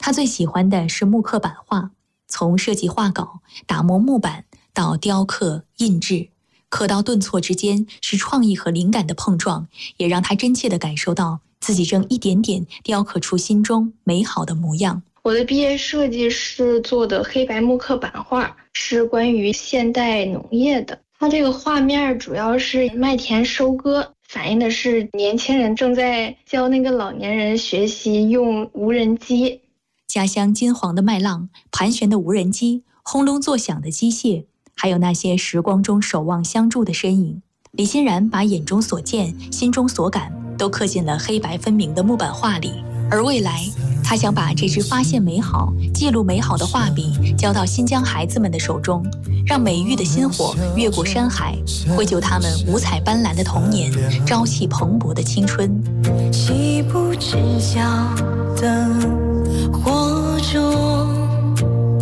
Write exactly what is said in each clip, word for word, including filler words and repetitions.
他最喜欢的是木刻版画，从设计画稿、打磨木板到雕刻、印制，刻刀顿挫之间是创意和灵感的碰撞，也让他真切地感受到自己正一点点雕刻出心中美好的模样。 我的毕业设计是做的黑白木刻版画，是关于现代农业的。它这个画面主要是麦田收割，反映的是年轻人正在教那个老年人学习用无人机。 家乡金黄的麦浪，盘旋的无人机，轰隆作响的机械，还有那些时光中守望相助的身影。李欣然把眼中所见、心中所感都刻进了黑白分明的木板画里，而未来他想把这支发现美好、记录美好的画笔交到新疆孩子们的手中，让美育的薪火越过山海，绘就他们五彩斑斓的童年，朝气蓬勃的青春。 西部之角灯火中，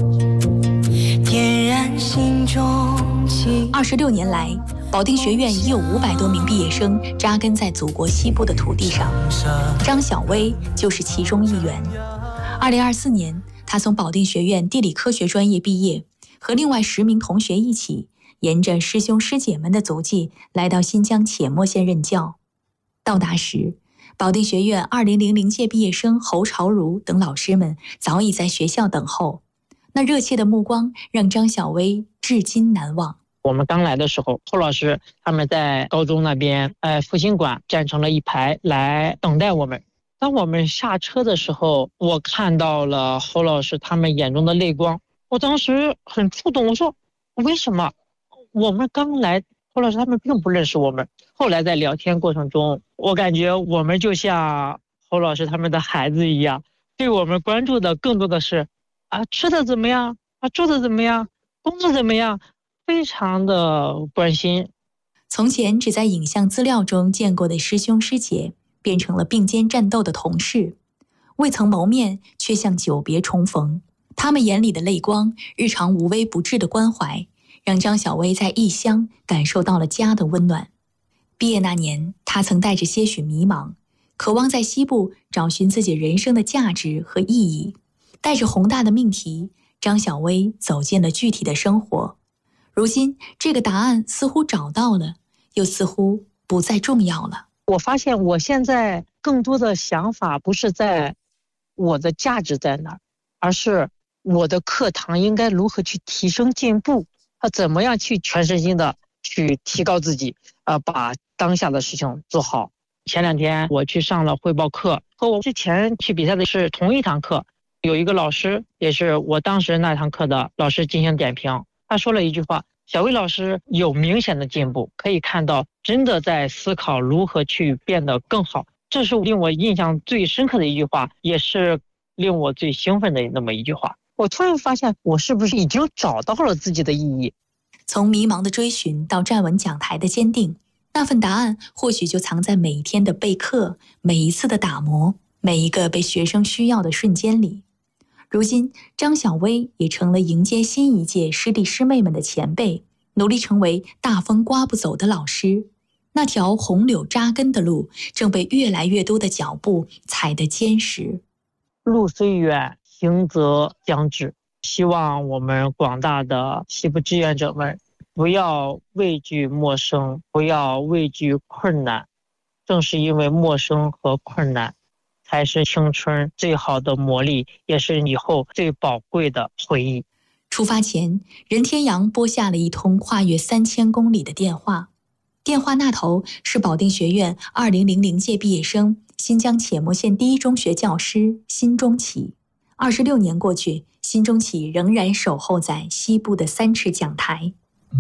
点燃心中情。 二十六年来，保定学院已有五百多名毕业生扎根在祖国西部的土地上，张晓薇就是其中一员。二零二四年，他从保定学院地理科学专业毕业，和另外十名同学一起，沿着师兄师姐们的足迹，来到新疆且末县任教。到达时，保定学院二零零零届毕业生侯朝如等老师们早已在学校等候，那热切的目光让张晓薇至今难忘。 我们刚来的时候，侯老师他们在高中那边，呃，复兴馆站成了一排来等待我们。当我们下车的时候，我看到了侯老师他们眼中的泪光，我当时很触动。我说，为什么我们刚来，侯老师他们并不认识我们？后来在聊天过程中，我感觉我们就像侯老师他们的孩子一样，对我们关注的更多的是啊，吃的怎么样啊，住的怎么样，工作怎么样，非常的关心。 从前只在影像资料中见过的师兄师姐，变成了并肩战斗的同事，未曾谋面，却像久别重逢。他们眼里的泪光，日常无微不至的关怀，让张晓薇在异乡感受到了家的温暖。毕业那年，他曾带着些许迷茫，渴望在西部找寻自己人生的价值和意义。带着宏大的命题，张晓薇走进了具体的生活。如今，这个答案似乎找到了，又似乎不再重要了。 我发现我现在更多的想法不是在我的价值在哪儿，而是我的课堂应该如何去提升进步，啊，怎么样去全身心的去提高自己，啊，把当下的事情做好。前两天我去上了汇报课，和我之前去比赛的是同一堂课，有一个老师也是我当时那堂课的老师进行点评，他说了一句话，小薇老师有明显的进步，可以看到真的在思考如何去变得更好。这是令我印象最深刻的一句话，也是令我最兴奋的那么一句话。我突然发现，我是不是已经找到了自己的意义？ 从迷茫的追寻到站稳讲台的坚定，那份答案或许就藏在每一天的备课，每一次的打磨，每一个被学生需要的瞬间里。如今，张晓薇也成了迎接新一届师弟师妹们的前辈，努力成为大风刮不走的老师。那条红柳扎根的路，正被越来越多的脚步踩得坚实。 路虽远，行则将至。希望我们广大的西部志愿者们不要畏惧陌生，不要畏惧困难。正是因为陌生和困难，才是青春最好的磨砺，也是以后最宝贵的回忆。 出发前，任天阳拨下了一通跨越三千公里的电话，电话那头是保定学院二零零零届毕业生，新疆且末县第一中学教师辛中启。二十六年过去，辛中启仍然守候在西部的三尺讲台。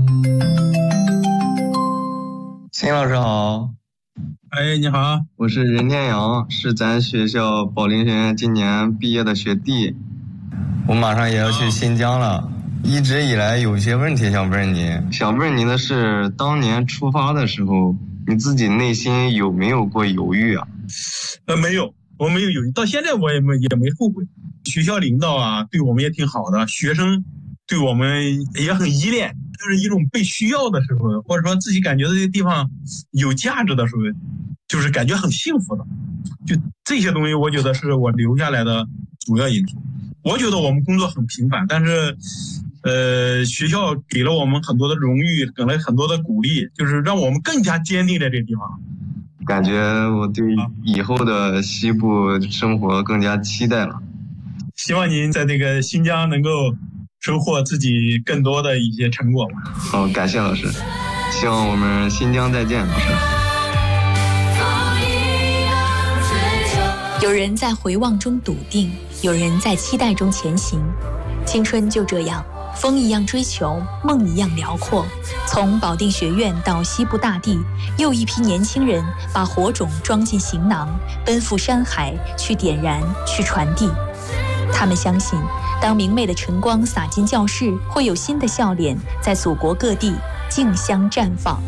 辛老师好。 哎，你好， 我是任天阳，是咱学校保定学院今年毕业的学弟。我马上也要去新疆了，一直以来有些问题想问你。想问您的是，当年出发的时候，你自己内心有没有过犹豫啊？ 呃，没有，我没有犹豫，到现在我也没也没后悔。学校领导啊，对我们也挺好的，学生对我们也很依恋，就是一种被需要的时候，或者说自己感觉这个地方有价值的时候，就是感觉很幸福的。就这些东西，我觉得是我留下来的主要因素。 我觉得我们工作很平凡，但是呃，学校给了我们很多的荣誉，给了很多的鼓励，就是让我们更加坚定在这个地方。 感觉我对以后的西部生活更加期待了。 希望您在这个新疆能够收获自己更多的一些成果吧。 好，感谢老师，希望我们新疆再见，老师。 有人在回望中笃定，有人在期待中前行。青春就这样，风一样追求，梦一样辽阔。从保定学院到西部大地，又一批年轻人把火种装进行囊，奔赴山海，去点燃，去传递。他们相信，当明媚的晨光洒进教室，会有新的笑脸在祖国各地竞相绽放。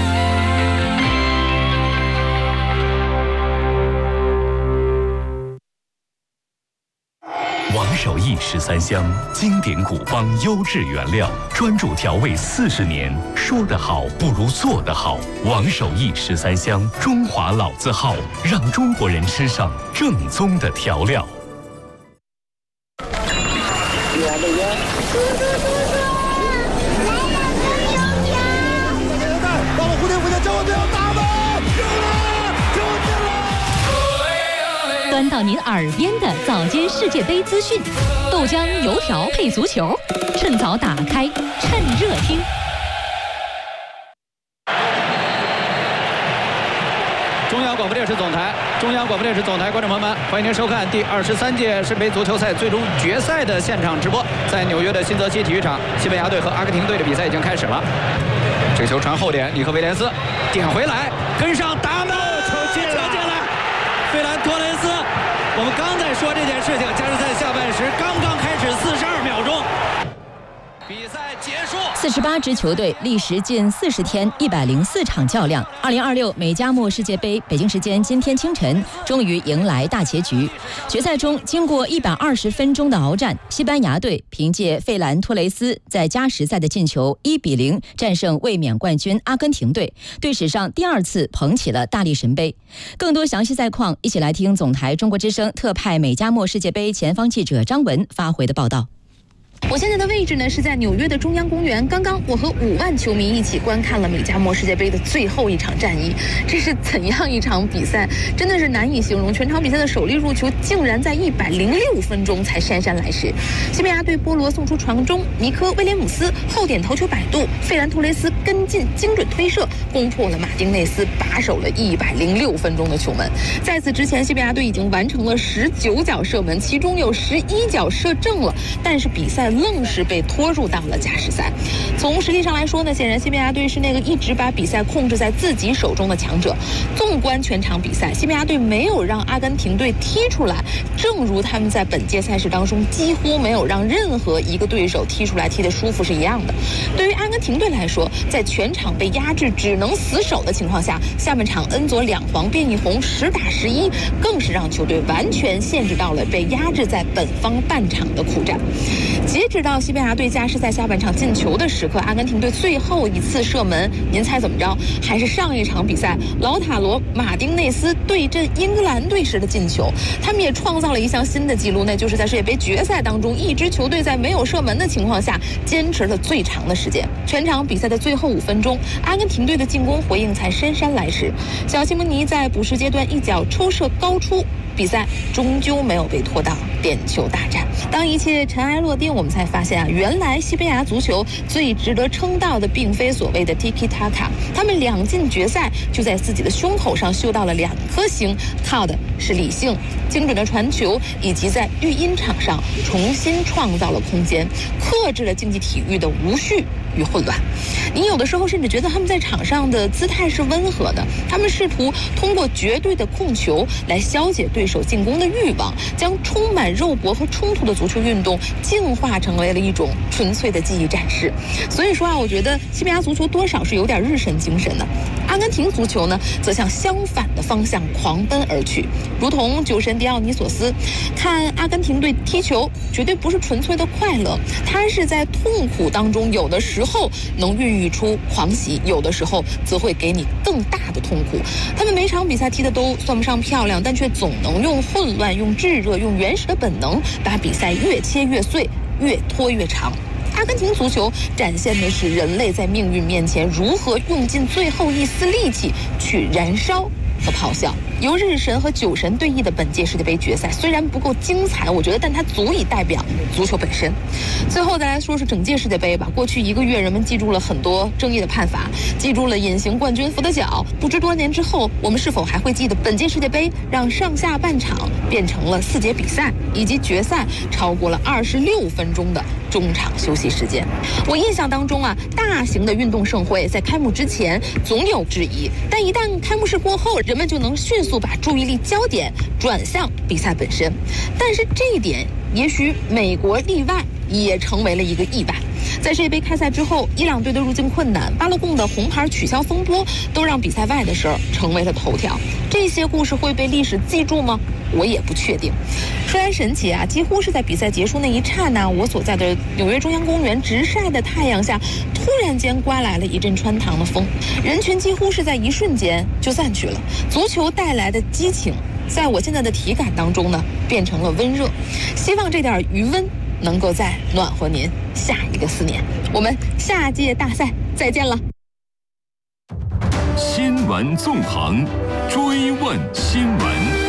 王守义十三香，经典古方优质原料，专注调味四十年，说得好不如做得好。王守义十三香，中华老字号，让中国人吃上正宗的调料。 端到您耳边的早间世界杯资讯，豆浆油条配足球，趁早打开，趁热听。 中央广播电视总台，中央广播电视总台观众朋友们，欢迎您收看第二十三届世界杯足球赛最终决赛的现场直播。在纽约的新泽西体育场，西班牙队和阿根廷队的比赛已经开始了。这个球传后点，尼克威廉斯点回来，跟上打门，球进了，球进了。费兰托雷斯，我们刚在说这件事情，加时赛下半时刚刚开始四十二秒钟。比赛结束。 四十八支球队历时近四十天，一百零四场较量。二零二六美加墨世界杯，北京时间今天清晨，终于迎来大结局。决赛中，经过一百二十分钟的鏖战，西班牙队凭借费兰托雷斯在加时赛的进球，一比零战胜卫冕冠军阿根廷队，队史上第二次捧起了大力神杯。更多详细赛况，一起来听总台中国之声特派美加墨世界杯前方记者张文发回的报道。 我现在的位置呢是在纽约的中央公园。刚刚我和五万球迷一起观看了美加墨世界杯的最后一场战役，这是怎样一场比赛，真的是难以形容。全场比赛的首粒入球竟然在一百零六分钟才姗姗来迟。西班牙队波罗送出传中，尼科威廉姆斯后点头球摆渡，费兰托雷斯跟进精准推射，攻破了马丁内斯把守了一百零六分钟的球门。在此之前，西班牙队已经完成了十九脚射门，其中有十一脚射正了，但是比赛愣是被拖入到了加时赛。从实力上来说呢，显然西班牙队是那个一直把比赛控制在自己手中的强者。纵观全场比赛，西班牙队没有让阿根廷队踢出来，正如他们在本届赛事当中几乎没有让任何一个对手踢出来踢得舒服是一样的。对于阿根廷队来说，在全场被压制只能死守的情况下，下半场恩佐两黄变一红，十打十一，更是让球队完全限制到了被压制在本方半场的苦战。截止到西班牙队加时赛下半场进球的时刻，阿根廷队最后一次射门，您猜怎么着？还是上一场比赛老塔罗马丁内斯对阵英格兰队时的进球。他们也创造了一项新的纪录，那就是在世界杯决赛当中，一支球队在没有射门的情况下坚持了最长的时间。全场比赛的最后五分钟，阿根廷队的进攻回应才姗姗来迟。小西蒙尼在补时阶段一脚抽射高出，比赛终究没有被拖到点球大战。当一切尘埃落定，我们才发现啊，原来西班牙足球最值得称道的并非所谓的 Tiki Taka， 他们两进决赛就在自己的胸口上绣到了两颗星，靠的是理性、精准的传球，以及在育婴场上重新创造了空间，克制了竞技体育的无序与混乱。你有的时候甚至觉得他们在场上的姿态是温和的，他们试图通过绝对的控球来消解对手进攻的欲望，将充满肉搏和冲突的足球运动净化成为了一种纯粹的技艺展示。所以说啊，我觉得西班牙足球多少是有点日神精神的。阿根廷足球呢，则向相反的方向狂奔而去，如同酒神迪奥尼索斯，看阿根廷队踢球绝对不是纯粹的快乐，他是在痛苦当中，有的时候能孕育出狂喜，有的时候则会给你更大的痛苦。他们每场比赛踢的都算不上漂亮，但却总能用混乱、用炙热、用原始的本能，把比赛越切越碎，越拖越长。阿根廷足球展现的是人类在命运面前如何用尽最后一丝力气去燃烧和咆哮。由日神和酒神对弈的本届世界杯决赛虽然不够精彩，我觉得但它足以代表足球本身。最后再来说说整届世界杯吧。过去一个月，人们记住了很多争议的判罚，记住了隐形冠军扶的脚。不知多年之后，我们是否还会记得本届世界杯让上下半场变成了四节比赛，以及决赛超过了二十六分钟的中场休息时间？我印象当中啊，大型的运动盛会在开幕之前总有质疑，但一旦开幕式过后，人们就能迅速把注意力焦点转向比赛本身。但是这一点也许美国例外，也成为了一个意外。在世界杯开赛之后，伊朗队的入境困难、巴勒贡的红牌取消风波，都让比赛外的事儿成为了头条。这些故事会被历史记住吗？我也不确定。说来神奇啊，几乎是在比赛结束那一刹那，我所在的纽约中央公园直晒的太阳下，突然间刮来了一阵穿堂的风，人群几乎是在一瞬间就散去了。足球带来的激情，在我现在的体感当中呢，变成了温热。希望这点余温能够再暖和您下一个四年。我们下届大赛再见了。 新闻纵横，追问新闻。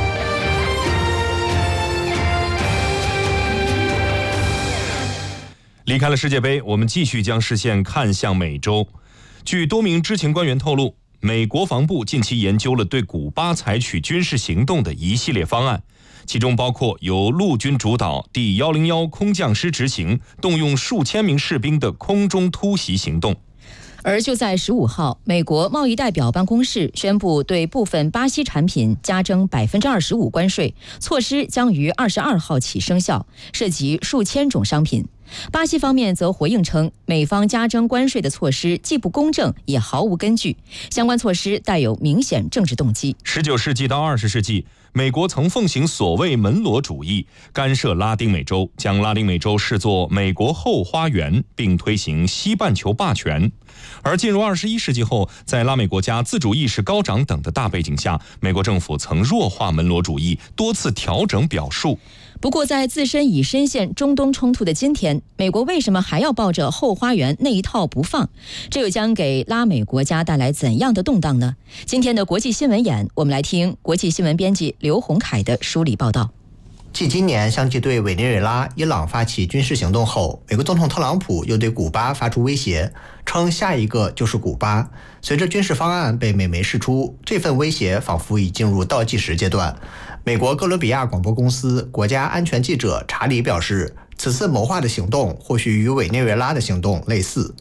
离开了世界杯，我们继续将视线看向美洲。据多名知情官员透露，美国防部近期研究了对古巴采取军事行动的一系列方案，其中包括由陆军主导第一零一空降师执行，动用数千名士兵的空中突袭行动。 而就在十五号，美国贸易代表办公室宣布对部分巴西产品加征百分之二十五关税，措施将于二十二号起生效，涉及数千种商品。巴西方面则回应称，美方加征关税的措施既不公正，也毫无根据，相关措施带有明显政治动机。 十九世纪到二十世纪，美国曾奉行所谓门罗主义，干涉拉丁美洲，将拉丁美洲视作美国后花园，并推行西半球霸权。而进入二十一世纪后，在拉美国家自主意识高涨等的大背景下，美国政府曾弱化门罗主义，多次调整表述。 不过，在自身已深陷中东冲突的今天，美国为什么还要抱着后花园那一套不放？这又将给拉美国家带来怎样的动荡呢？今天的国际新闻眼，我们来听国际新闻编辑刘洪凯的梳理报道。 继今年相继对委内瑞拉、伊朗发起军事行动后，美国总统特朗普又对古巴发出威胁，称下一个就是古巴。随着军事方案被美媒释出，这份威胁仿佛已进入倒计时阶段。美国哥伦比亚广播公司国家安全记者查理表示，此次谋划的行动或许与委内瑞拉的行动类似。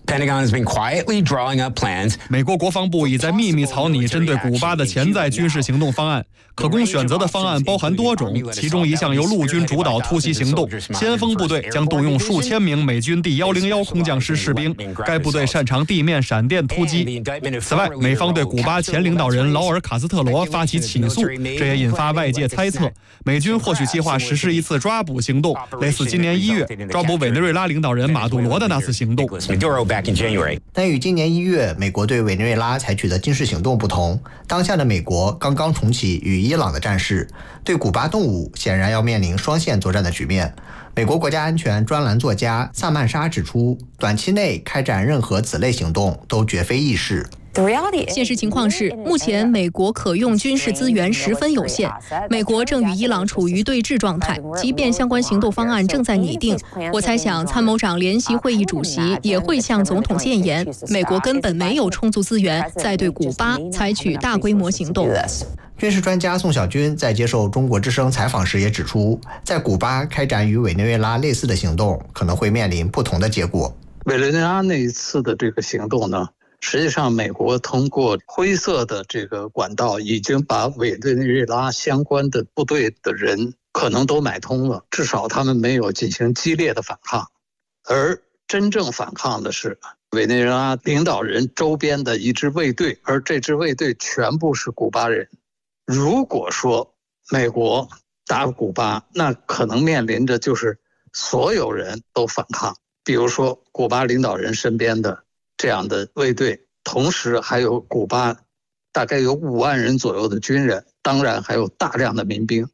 美国国防部已在秘密草拟针对古巴的潜在军事行动方案，可供选择的方案包含多种，其中一项由陆军主导突袭行动，先锋部队将动用数千名美军第一零一空降师士兵，该部队擅长地面闪电突击。此外，美方对古巴前领导人劳尔·卡斯特罗发起起诉，这也引发外界猜测，美军或许计划实施一次抓捕行动，类似今年一月抓捕委内瑞拉领导人马杜罗的那次行动。 但与今年一月美国对委内瑞拉采取的军事行动不同，当下的美国刚刚重启与伊朗的战事，对古巴动武显然要面临双线作战的局面。美国国家安全专栏作家萨曼莎指出，短期内开展任何此类行动都绝非易事。 现实情况是，目前美国可用军事资源十分有限，美国正与伊朗处于对峙状态，即便相关行动方案正在拟定，我猜想参谋长联席会议主席也会向总统建言，美国根本没有充足资源再对古巴采取大规模行动。 军事专家宋小军在接受中国之声采访时也指出，在古巴开展与委内瑞拉类似的行动，可能会面临不同的结果。 委内瑞拉那一次的这个行动呢，实际上美国通过灰色的这个管道，已经把委内瑞拉相关的部队的人可能都买通了，至少他们没有进行激烈的反抗。而真正反抗的是委内瑞拉领导人周边的一支卫队，而这支卫队全部是古巴人。如果说美国打古巴，那可能面临着就是所有人都反抗，比如说古巴领导人身边的这样的卫队，同时还有古巴大概有五万人左右的军人，当然还有大量的民兵。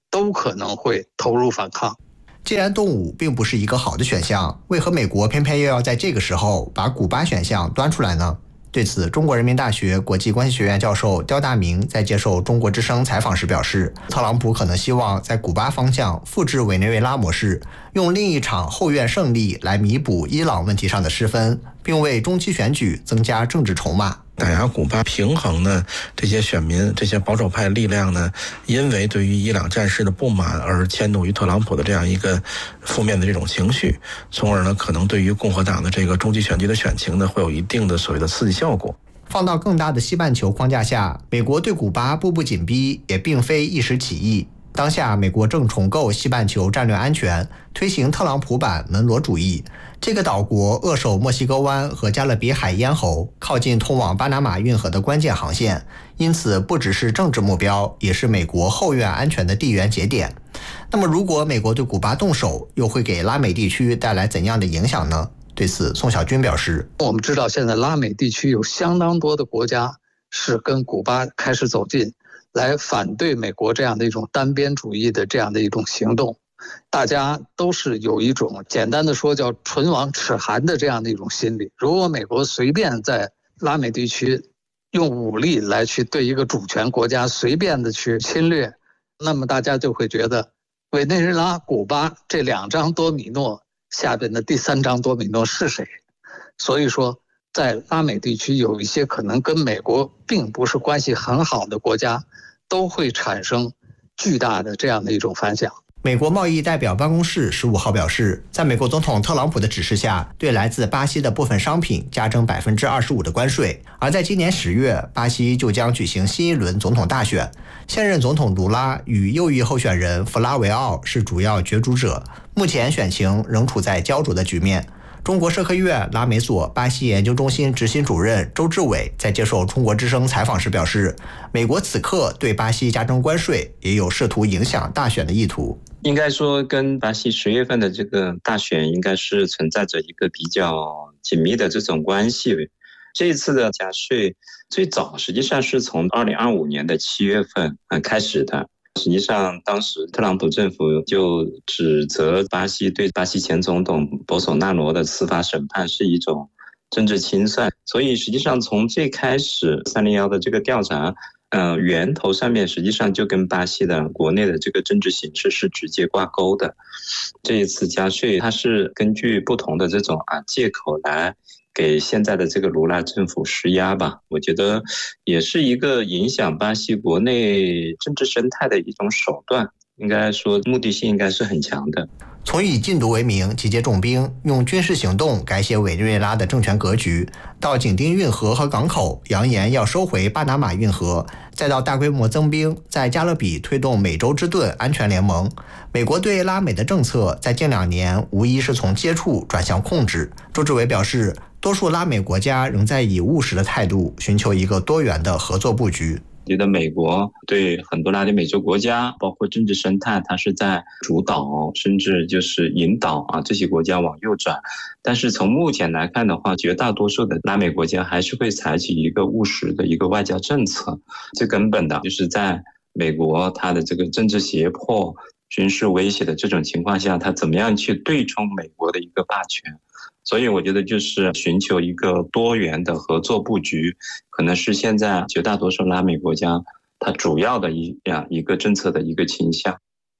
都可能会投入反抗。 既然动武并不是一个好的选项，为何美国偏偏又要在这个时候把古巴选项端出来呢？对此，中国人民大学国际关系学院教授刁大明在接受中国之声采访时表示，特朗普可能希望在古巴方向复制委内瑞拉模式，用另一场后院胜利来弥补伊朗问题上的失分，并为中期选举增加政治筹码。 打压古巴，平衡呢这些选民、这些保守派力量呢，因为对于伊朗战事的不满而迁怒于特朗普的这样一个负面的这种情绪，从而呢可能对于共和党的这个中期选举的选情呢会有一定的所谓的刺激效果。 放到更大的西半球框架下，美国对古巴步步紧逼也并非一时起意。当下，美国正重构西半球战略安全，推行特朗普版门罗主义。这个岛国扼守墨西哥湾和加勒比海咽喉，靠近通往巴拿马运河的关键航线，因此不只是政治目标，也是美国后院安全的地缘节点。那么，如果美国对古巴动手，又会给拉美地区带来怎样的影响呢？对此，宋小军表示， 我们知道现在拉美地区有相当多的国家是跟古巴开始走近，来反对美国这样的一种单边主义的这样的一种行动。大家都是有一种简单的说叫唇亡齿寒的这样的一种心理。如果美国随便在拉美地区用武力来去对一个主权国家随便的去侵略，那么大家就会觉得委内瑞拉、古巴这两张多米诺下边的第三张多米诺是谁？所以说在拉美地区有一些可能跟美国并不是关系很好的国家，都会产生巨大的这样的一种反响。 美国贸易代表办公室十五号表示，在美国总统特朗普的指示下，对来自巴西的部分商品加征 百分之二十五 的关税。而在今年十月，巴西就将举行新一轮总统大选，现任总统卢拉与右翼候选人弗拉维奥是主要角逐者，目前选情仍处在焦灼的局面。中国社科院拉美所巴西研究中心执行主任周志伟在接受中国之声采访时表示，美国此刻对巴西加征关税，也有试图影响大选的意图。 应该说跟巴西十月份的这个大选应该是存在着一个比较紧密的这种关系。这一次的加税最早实际上是从二零二五年的七月份开始的。实际上当时特朗普政府就指责巴西对巴西前总统博索纳罗的司法审判是一种政治清算，所以实际上从最开始三零一的这个调查呃，源头上面实际上就跟巴西的国内的这个政治形势是直接挂钩的。这一次加税，它是根据不同的这种啊借口来给现在的这个卢拉政府施压吧。我觉得也是一个影响巴西国内政治生态的一种手段，应该说目的性应该是很强的。 从以禁毒为名集结重兵，用军事行动改写委内瑞拉的政权格局，到紧盯运河和港口，扬言要收回巴拿马运河，再到大规模增兵，在加勒比推动美洲之盾安全联盟。美国对拉美的政策在近两年无疑是从接触转向控制。周志伟表示，多数拉美国家仍在以务实的态度寻求一个多元的合作布局。 觉得美国对很多拉丁美洲国家，包括政治生态，它是在主导，甚至就是引导啊这些国家往右转。但是从目前来看的话，绝大多数的拉美国家还是会采取一个务实的一个外交政策。最根本的就是在美国它的这个政治胁迫、军事威胁的这种情况下，它怎么样去对冲美国的一个霸权。所以我觉得就是寻求一个多元的合作布局，可能是现在绝大多数拉美国家它主要的一样一个政策的一个倾向。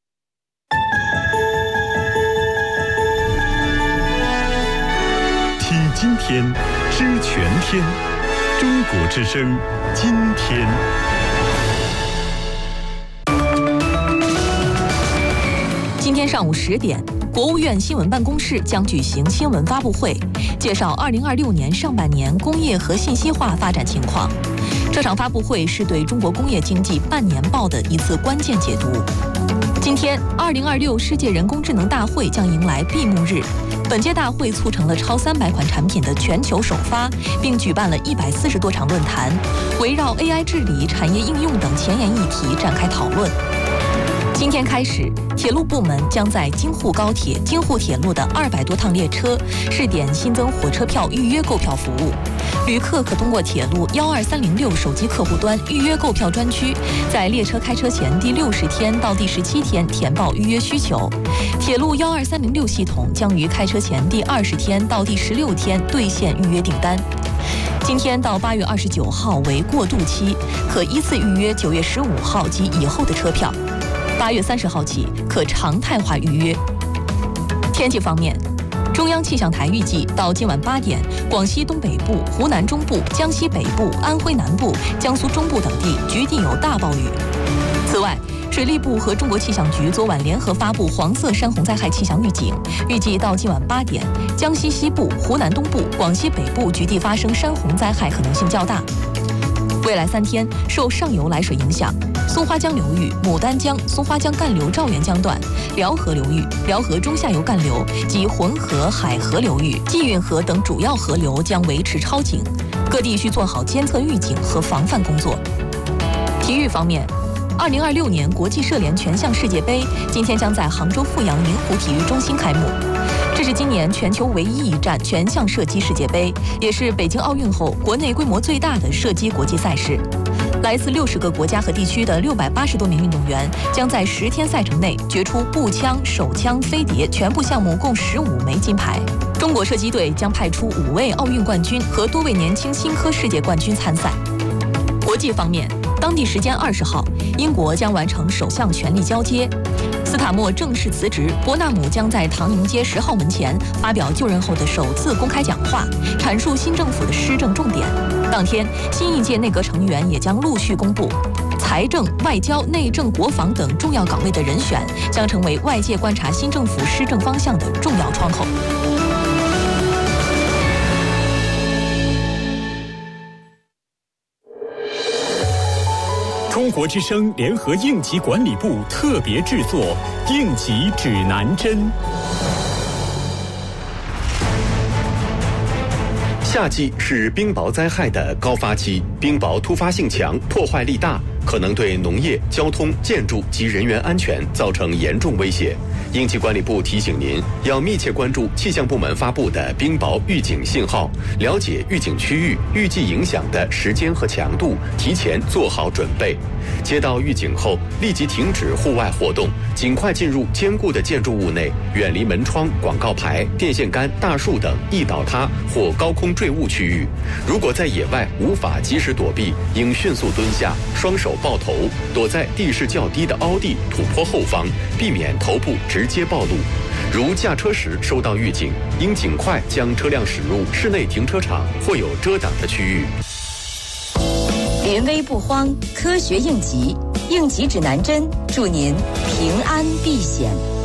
听今天，知全天，中国之声，今天。 今天上午十点，国务院新闻办公室将举行新闻发布会，介绍二零二六年上半年工业和信息化发展情况。这场发布会是对中国工业经济半年报的一次关键解读。今天，二零二六世界人工智能大会将迎来闭幕日。本届大会促成了超三百款产品的全球首发，并举办了一百四十多场论坛，围绕 A I 治理、产业应用等前沿议题展开讨论。 今天开始，铁路部门将在京沪高铁、京沪铁路的二百多趟列车试点新增火车票预约购票服务。旅客可通过铁路幺二三零六手机客户端预约购票专区，在列车开车前第六十天到第十七天填报预约需求。铁路幺二三零六系统将于开车前第二十天到第十六天兑现预约订单。今天到八月二十九号为过渡期，可依次预约九月十五号及以后的车票。八月三十号起可常态化预约。天气方面，中央气象台预计到今晚八点，广西东北部、湖南中部、江西北部、安徽南部、江苏中部等地局地有大暴雨。此外，水利部和中国气象局昨晚联合发布黄色山洪灾害气象预警，预计到今晚八点，江西西部、湖南东部、广西北部局地发生山洪灾害可能性较大。未来三天，受上游来水影响，松花江流域、牡丹江、松花江干流赵源江段、辽河流域、辽河中下游干流及浑河、海河流域、济运河等主要河流将维持超警，各地需做好监测预警和防范工作。体育方面，二零二六年国际射联全项世界杯今天将在杭州富阳宁湖体育中心开幕。这是今年全球唯一一站全项射击世界杯，也是北京奥运后国内规模最大的射击国际赛事。来自六十个国家和地区的六百八十多名运动员将在十天赛程内决出步枪、手枪、飞碟全部项目共十五枚金牌。中国射击队将派出五位奥运冠军和多位年轻新科世界冠军参赛。国际方面，当地时间二十号，英国将完成首相权力交接。斯塔默正式辞职，伯纳姆将在唐宁街十号门前发表就任后的首次公开讲话，阐述新政府的施政重点。当天，新一届内阁成员也将陆续公布，财政、外交、内政、国防等重要岗位的人选，将成为外界观察新政府施政方向的重要窗口。 中国之声联合应急管理部特别制作《应急指南针》。 夏季是冰雹灾害的高发期，冰雹突发性强，破坏力大，可能对农业、交通、建筑及人员安全造成严重威胁。应急管理部提醒您，要密切关注气象部门发布的冰雹预警信号，了解预警区域、预计影响的时间和强度，提前做好准备。接到预警后，立即停止户外活动，尽快进入坚固的建筑物内，远离门窗、广告牌、电线杆、大树等易倒塌或高空坠物区域。如果在野外无法及时躲避，应迅速蹲下，双手抱头，躲在地势较低的凹地、土坡后方，避免头部直接暴露。如驾车时收到预警，应尽快将车辆驶入室内停车场或有遮挡的区域。 临危不慌，科学应急，应急指南针，祝您平安避险。